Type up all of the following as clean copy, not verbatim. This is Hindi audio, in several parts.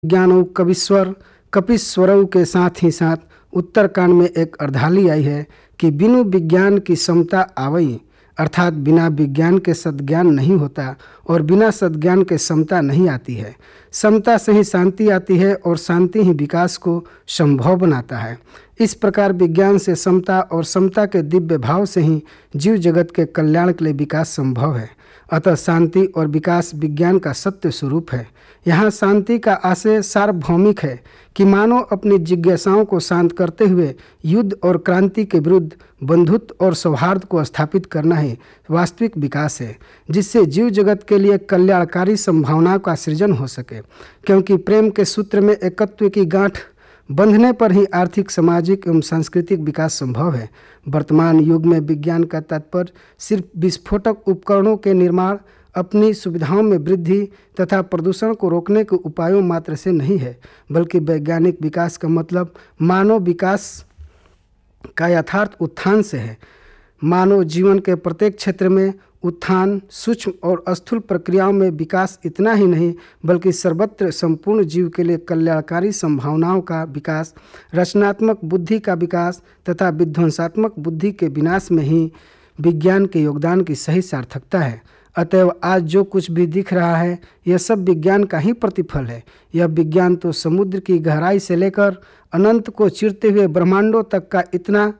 ज्ञानौ कविश्वर कपीश्वरऊ के साथ ही साथ उत्तरकांड में एक अर्धाली आई है कि बिनु विज्ञान की समता आवई, अर्थात बिना विज्ञान के सद्ज्ञान नहीं होता और बिना सद्ज्ञान के समता नहीं आती है। समता से ही शांति आती है और शांति ही विकास को संभव बनाता है। इस प्रकार विज्ञान से समता और समता के दिव्य भाव से ही जीव जगत के कल्याण के लिए विकास संभव है। अतः शांति और विकास विज्ञान का सत्य स्वरूप है। यहाँ शांति का आशय सार्वभौमिक है कि मानव अपनी जिज्ञासाओं को शांत करते हुए युद्ध और क्रांति के विरुद्ध बंधुत्व और सौहार्द को स्थापित करना ही वास्तविक विकास है, जिससे जीव जगत के लिए कल्याणकारी संभावनाओं का सृजन हो सके। क्योंकि प्रेम के सूत्र में एकत्व की गांठ बंधने पर ही आर्थिक, सामाजिक एवं सांस्कृतिक विकास संभव है। वर्तमान युग में विज्ञान का तात्पर्य सिर्फ विस्फोटक उपकरणों के निर्माण, अपनी सुविधाओं में वृद्धि तथा प्रदूषण को रोकने के उपायों मात्र से नहीं है, बल्कि वैज्ञानिक विकास का मतलब मानव विकास का यथार्थ उत्थान से है। मानव जीवन के प्रत्येक क्षेत्र में उत्थान, सूक्ष्म और स्थूल प्रक्रियाओं में विकास इतना ही नहीं बल्कि सर्वत्र संपूर्ण जीव के लिए कल्याणकारी संभावनाओं का विकास, रचनात्मक बुद्धि का विकास तथा विध्वंसात्मक बुद्धि के विनाश में ही विज्ञान के योगदान की सही सार्थकता है। अतएव आज जो कुछ भी दिख रहा है यह सब विज्ञान का ही प्रतिफल है। यह विज्ञान तो समुद्र की गहराई से लेकर अनंत को चीरते हुए ब्रह्मांडों तक का इतना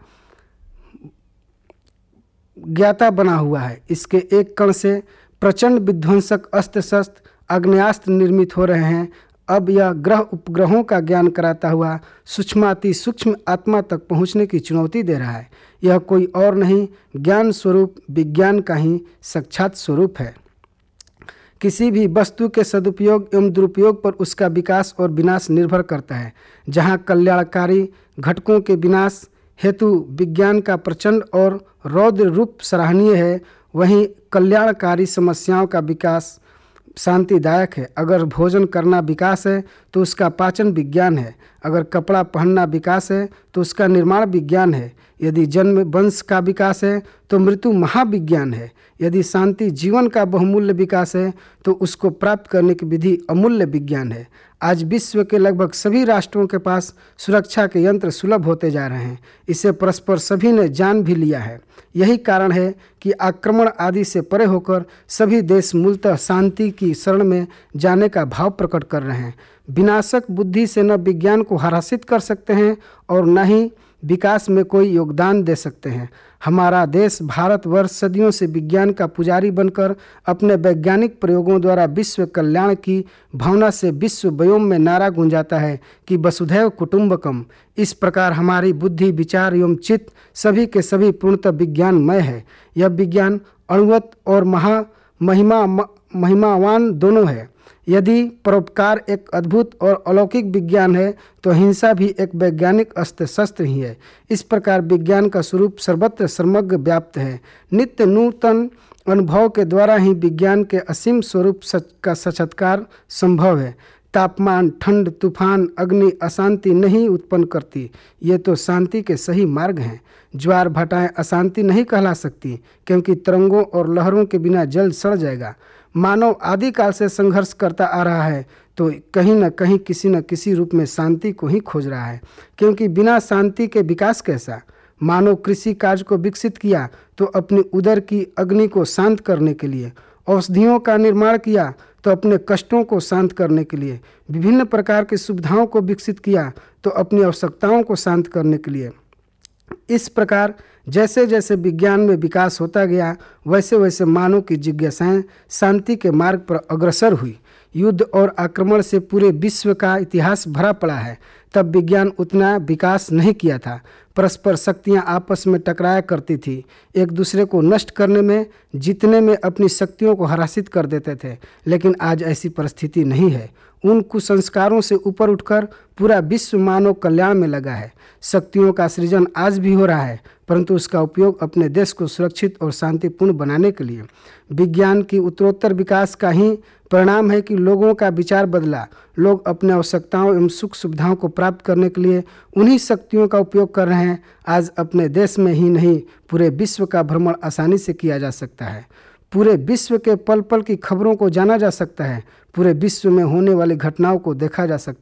ज्ञाता बना हुआ है। इसके एक कण से प्रचंड विध्वंसक अस्त्र शस्त्र, आग्नेयास्त्र निर्मित हो रहे हैं। अब यह ग्रह उपग्रहों का ज्ञान कराता हुआ सूक्ष्माति सूक्ष्म आत्मा तक पहुंचने की चुनौती दे रहा है। यह कोई और नहीं, ज्ञान स्वरूप विज्ञान का ही साक्षात स्वरूप है। किसी भी वस्तु के सदुपयोग एवं दुरुपयोग पर उसका विकास और विनाश निर्भर करता है। जहाँ कल्याणकारी घटकों के विनाश हेतु विज्ञान का प्रचंड और रौद्र रूप सराहनीय है, वहीं कल्याणकारी समस्याओं का विकास शांतिदायक है। अगर भोजन करना विकास है तो उसका पाचन विज्ञान है। अगर कपड़ा पहनना विकास है तो उसका निर्माण विज्ञान है। यदि जन्म वंश का विकास है तो मृत्यु महाविज्ञान है। यदि शांति जीवन का बहुमूल्य विकास है तो उसको प्राप्त करने की विधि अमूल्य विज्ञान है। आज विश्व के लगभग सभी राष्ट्रों के पास सुरक्षा के यंत्र सुलभ होते जा रहे हैं। इसे परस्पर सभी ने जान भी लिया है। यही कारण है कि आक्रमण आदि से परे होकर सभी देश मूलतः शांति की शरण में जाने का भाव प्रकट कर रहे हैं। विनाशक बुद्धि से न विज्ञान को हरासित कर सकते हैं और न ही विकास में कोई योगदान दे सकते हैं। हमारा देश भारतवर्ष सदियों से विज्ञान का पुजारी बनकर अपने वैज्ञानिक प्रयोगों द्वारा विश्व कल्याण की भावना से विश्व व्योम में नारा गूंजाता है कि वसुधैव कुटुंबकम। इस प्रकार हमारी बुद्धि, विचार एवं चित्त सभी के सभी पूर्णतः विज्ञानमय है। यह विज्ञान अणुवत और महिमावान दोनों है। यदि परोपकार एक अद्भुत और अलौकिक विज्ञान है तो हिंसा भी एक वैज्ञानिक अस्त्र शस्त्र ही है। इस प्रकार विज्ञान का स्वरूप सर्वत्र सर्वज्ञ व्याप्त है। नित्य नूतन अनुभव के द्वारा ही विज्ञान के असीम स्वरूप का साक्षात्कार संभव है। तापमान, ठंड, तूफान, अग्नि अशांति नहीं उत्पन्न करती, ये तो शांति के सही मार्ग हैं। ज्वार भाटाएं अशांति नहीं कहला सकती, क्योंकि तरंगों और लहरों के बिना जल सड़ जाएगा। मानव आदिकाल से संघर्ष करता आ रहा है तो कहीं न कहीं किसी न किसी रूप में शांति को ही खोज रहा है, क्योंकि बिना शांति के विकास कैसा। मानव कृषि कार्य को विकसित किया तो अपनी उदर की अग्नि को शांत करने के लिए, औषधियों का निर्माण किया तो अपने कष्टों को शांत करने के लिए, विभिन्न प्रकार की सुविधाओं को विकसित किया तो अपनी आवश्यकताओं को शांत करने के लिए। इस प्रकार जैसे जैसे विज्ञान में विकास होता गया वैसे वैसे मानव की जिज्ञासाएं शांति के मार्ग पर अग्रसर हुई। युद्ध और आक्रमण से पूरे विश्व का इतिहास भरा पड़ा है। तब विज्ञान उतना विकास नहीं किया था। परस्पर शक्तियां आपस में टकराया करती थी, एक दूसरे को नष्ट करने में, जीतने में अपनी शक्तियों को हरासित कर देते थे। लेकिन आज ऐसी परिस्थिति नहीं है। उन कुसंस्कारों से ऊपर उठकर पूरा विश्व मानव कल्याण में लगा है। शक्तियों का सृजन आज भी हो रहा है, परंतु उसका उपयोग अपने देश को सुरक्षित और शांतिपूर्ण बनाने के लिए। विज्ञान की उत्तरोत्तर विकास का ही परिणाम है कि लोगों का विचार बदला। लोग अपने आवश्यकताओं एवं सुख सुविधाओं को प्राप्त करने के लिए उन्हीं शक्तियों का उपयोग कर रहे हैं। आज अपने देश में ही नहीं पूरे विश्व का भ्रमण आसानी से किया जा सकता है। पूरे विश्व के पल पल की खबरों को जाना जा सकता है। पूरे विश्व में होने वाली घटनाओं को देखा जा सकता है।